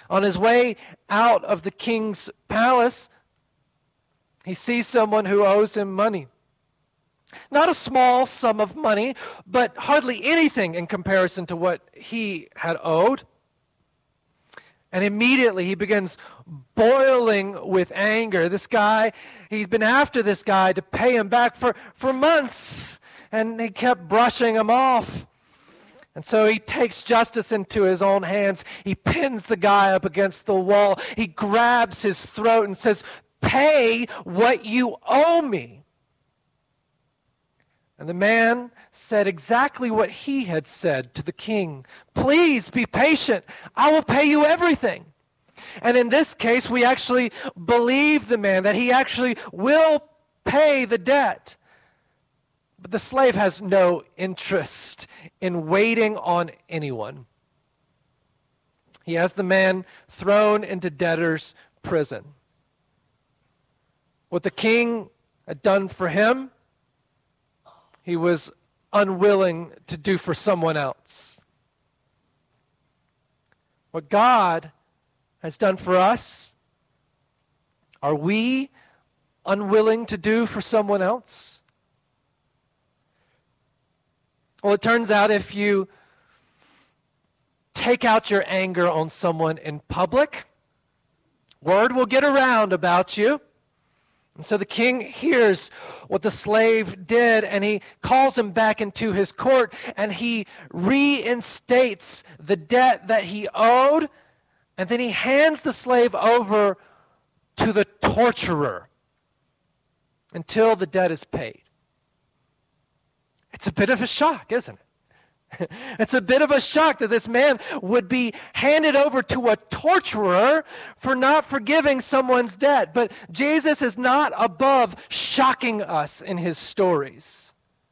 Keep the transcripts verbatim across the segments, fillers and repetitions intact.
On his way out of the king's palace, he sees someone who owes him money. Not a small sum of money, but hardly anything in comparison to what he had owed. And immediately he begins boiling with anger. This guy, he's been after this guy to pay him back for, for months, and he kept brushing him off. And so he takes justice into his own hands. He pins the guy up against the wall. He grabs his throat and says, "Pay what you owe me." And the man said exactly what he had said to the king. "Please be patient. I will pay you everything." And in this case, we actually believe the man, that he actually will pay the debt. But the slave has no interest in waiting on anyone. He has the man thrown into debtor's prison. What the king had done for him, he was unwilling to do for someone else. What God has done for us, are we unwilling to do for someone else? Well, it turns out if you take out your anger on someone in public, word will get around about you. And so the king hears what the slave did, and he calls him back into his court, and he reinstates the debt that he owed, and then he hands the slave over to the torturer until the debt is paid. It's a bit of a shock, isn't it? It's a bit of a shock that this man would be handed over to a torturer for not forgiving someone's debt. But Jesus is not above shocking us in his stories.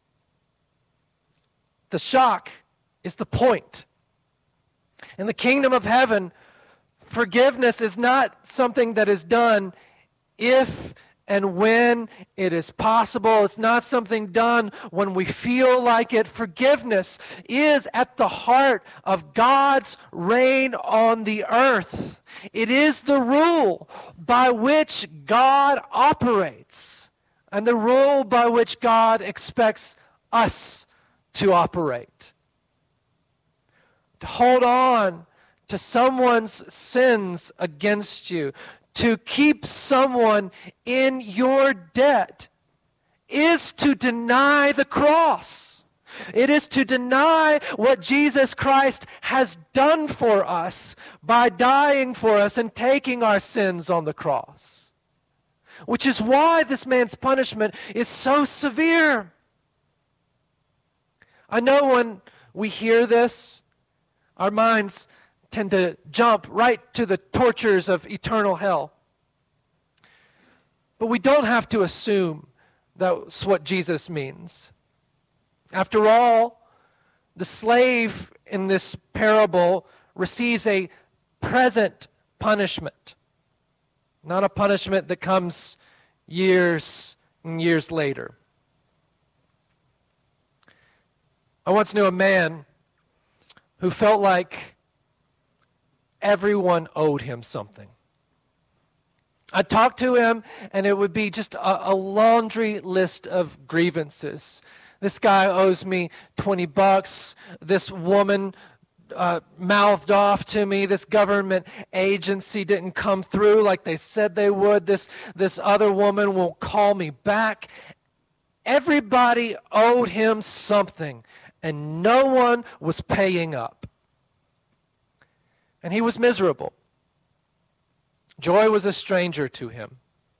The shock is the point. In the kingdom of heaven, forgiveness is not something that is done if and when it is possible. It's not something done when we feel like it. Forgiveness is at the heart of God's reign on the earth. It is the rule by which God operates, and the rule by which God expects us to operate. To hold on to someone's sins against you, to keep someone in your debt, is to deny the cross. It is to deny what Jesus Christ has done for us by dying for us and taking our sins on the cross. Which is why this man's punishment is so severe. I know when we hear this, our minds tend to jump right to the tortures of eternal hell. But we don't have to assume that's what Jesus means. After all, the slave in this parable receives a present punishment, not a punishment that comes years and years later. I once knew a man who felt like everyone owed him something. I'd talk to him, and it would be just a, a laundry list of grievances. This guy owes me twenty bucks. This woman uh, mouthed off to me. This government agency didn't come through like they said they would. This, this other woman won't call me back. Everybody owed him something, and no one was paying up. And he was miserable. Joy was a stranger to him.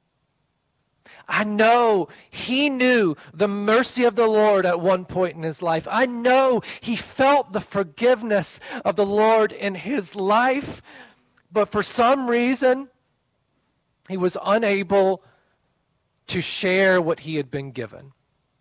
I know he knew the mercy of the Lord at one point in his life. I know he felt the forgiveness of the Lord in his life, but for some reason, he was unable to share what he had been given.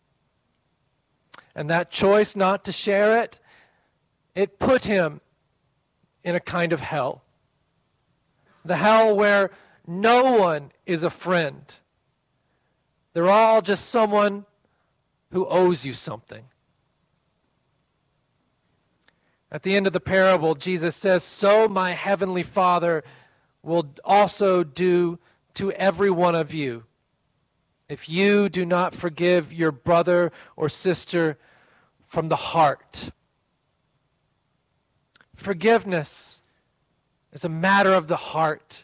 And that choice not to share it, it put him in a kind of hell. The hell where no one is a friend. They're all just someone who owes you something. At the end of the parable, Jesus says, "So my heavenly Father will also do to every one of you if you do not forgive your brother or sister from the heart." Forgiveness is a matter of the heart.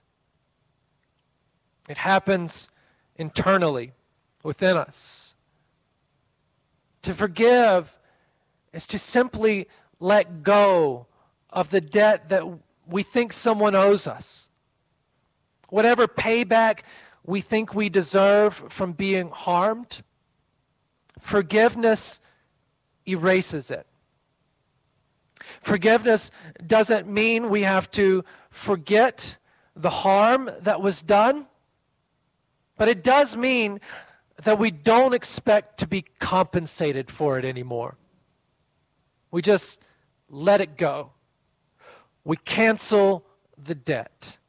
It happens internally within us. To forgive is to simply let go of the debt that we think someone owes us. Whatever payback we think we deserve from being harmed, forgiveness erases it. Forgiveness doesn't mean we have to forget the harm that was done, but it does mean that we don't expect to be compensated for it anymore. We just let it go. We cancel the debt.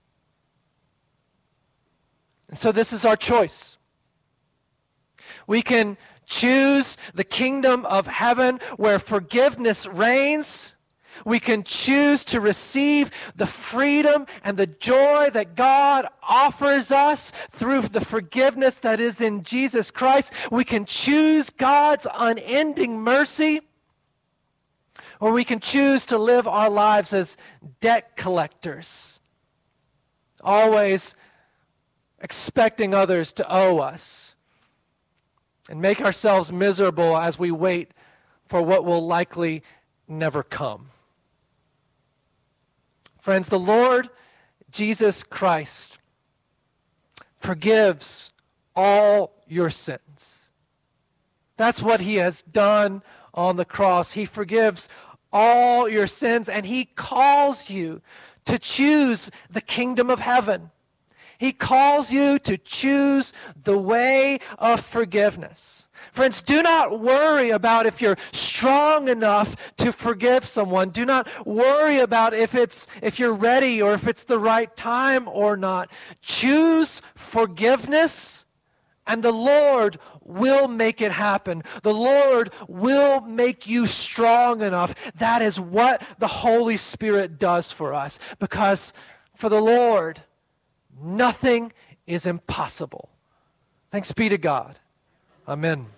And so this is our choice. We can choose the kingdom of heaven where forgiveness reigns. We can choose to receive the freedom and the joy that God offers us through the forgiveness that is in Jesus Christ. We can choose God's unending mercy, or we can choose to live our lives as debt collectors, always expecting others to owe us, and make ourselves miserable as we wait for what will likely never come. Friends, the Lord Jesus Christ forgives all your sins. That's what he has done on the cross. He forgives all your sins, and he calls you to choose the kingdom of heaven. He calls you to choose the way of forgiveness. Friends, do not worry about if you're strong enough to forgive someone. Do not worry about if it's if you're ready or if it's the right time or not. Choose forgiveness, and the Lord will make it happen. The Lord will make you strong enough. That is what the Holy Spirit does for us, because for the Lord, nothing is impossible. Thanks be to God. Amen.